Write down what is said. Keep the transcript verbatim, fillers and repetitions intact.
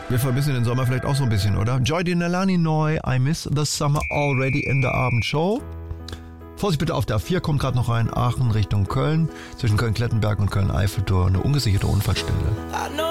Wir vermissen den Sommer vielleicht auch so ein bisschen, oder? Joy Dinalani neu, I miss the summer already in der Abendshow. Vorsicht bitte auf der A vier, kommt gerade noch rein, Aachen Richtung Köln, zwischen Köln-Klettenberg und Köln-Eiffeltor, eine ungesicherte Unfallstelle.